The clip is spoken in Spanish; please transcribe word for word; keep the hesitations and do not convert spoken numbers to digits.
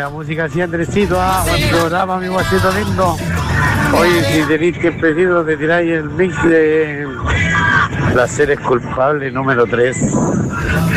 la música así, Andresito, ah, buen programa, mi guachito lindo. Oye, si tenéis que preciso, te tiráis el mix de Placeres Culpables número tres.